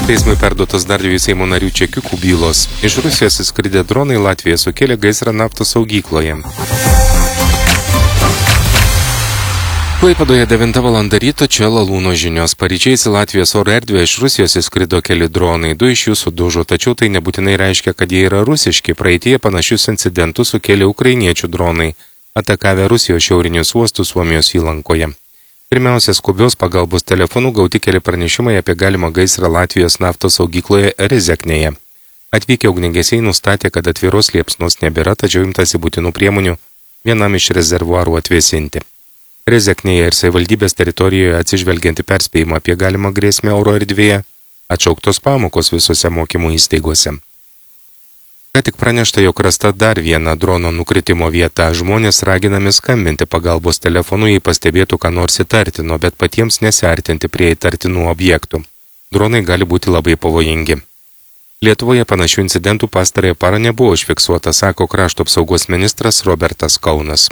Teismui perduotas dar 2 Seimo narių čekiukų bylos. Iš Rusijos įskridę dronai Latvijoje sukėlė gaisrą naftos saugykloje. Klaipėdoje 9 val. Ryto čia Lalūno žinios. Paryčiais į Latvijos oro erdvę iš Rusijos įskrido keli dronai, 2 iš jų sudužo, tačiau tai nebūtinai reiškia, kad jie yra rusiški. Praeityje panašius incidentus sukėlė ukrainiečių dronai, atakavę Rusijos šiaurinius uostus Suomijos įlankoje. Pirmiausia, skubios pagalbos telefonu gauti keli pranešimai apie galimą gaisrą Latvijos naftos saugykloje Rezeknėje. Atvykę ugniagesiai nustatė, kad atviros liepsnos nebėra, tačiau imtasi būtinų priemonių vienam iš rezervuarų atvėsinti. Rezeknėje ir savivaldybės teritorijoje atsižvelgianti perspėjimą apie galimą grėsmę oro erdvėje, atšauktos pamokos visose mokymo įstaigose. Ką tik pranešta, jog rasta dar viena drono nukritimo vieta, žmonės raginami skambinti pagalbos telefonu, jei pastebėtų ką nors įtartino, bet patiems nesiartinti prie įtartinų objektų. Dronai gali būti labai pavojingi. Lietuvoje panašių incidentų pastarąją parą nebuvo užfiksuota, sako krašto apsaugos ministras Robertas Kaunas.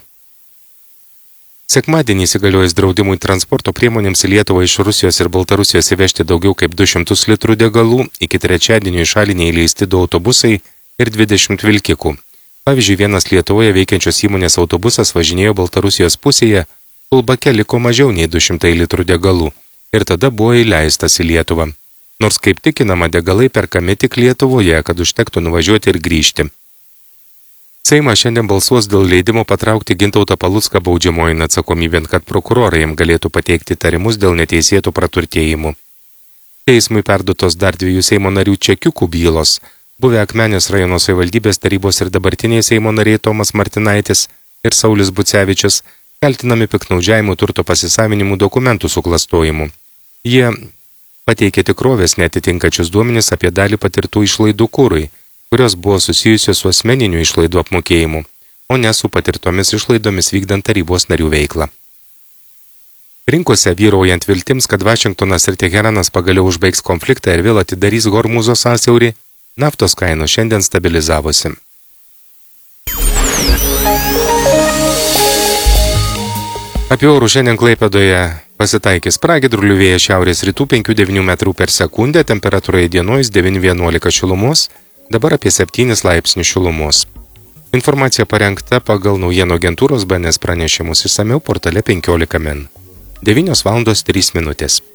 Sekmadienį įsigaliojus draudimui transporto priemonėms į Lietuvą iš Rusijos ir Baltarusijos įvežti daugiau kaip 200 litrų degalų, iki trečiadienio į šalį neįleisti 2 autobusai ir 20 vilkikų. Pavyzdžiui, vienas Lietuvoje veikiančios įmonės autobusas važinėjo Baltarusijos pusėje, kol bake liko mažiau nei 200 litrų degalų ir tada buvo įleistas į Lietuvą. Nors kaip tikinama, degalai perkami tik Lietuvoje, kad užtektų nuvažiuoti ir grįžti. Seimas šiandien balsuos dėl leidimo patraukti Gintautą Palucką baudžiamojon atsakomybėn, kad prokurorai jam galėtų pateikti tarimus dėl neteisėtų praturtėjimų. Teismui perduotos dar 2 Seimo narių čekiukų bylos. Buvę Akmenės rajono savivaldybės tarybos ir dabartiniai Seimo nariai Tomas Martinaitis ir Saulis Bucevičius kaltinami piktnaudžiavimu turto pasisavinimu dokumentų suklastojimu. Jie pateikė tikrovės neatitinkačius duomenis apie dalį patirtų išlaidų kūrui, kurios buvo susijusios su asmeniniu išlaidų apmokėjimu, o ne su patirtomis išlaidomis vykdant tarybos narių veiklą. Rinkose vyraujant viltims, kad Vašingtonas ir Teheranas pagaliau užbaigs konfliktą ir vėl atidarys Hormūzo sąsiaurį, naftos kainos šiandien stabilizavosi. Apie orų šiandien Klaipėdoje pasitaikys pragiedrulių vėjas šiaurės rytų 5-9 metrų per sekundę, temperatūra įdienojus 9-11 šilumos, dabar apie 7 laipsnių šilumos. Informacija parengta pagal naujienų agentūros BNS pranešimus, išsamiau portale 15 min. 9:03 min.